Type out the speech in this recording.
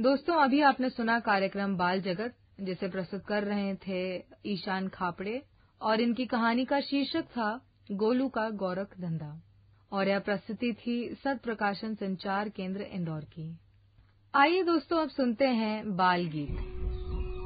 दोस्तों, अभी आपने सुना कार्यक्रम बाल जगत, जिसे प्रस्तुत कर रहे थे ईशान खापड़े, और इनकी कहानी का शीर्षक था गोलू का गोरख धंधा, और यह प्रस्तुति थी सत प्रकाशन संचार केंद्र इंदौर की। आइए दोस्तों, अब सुनते हैं बाल गीत।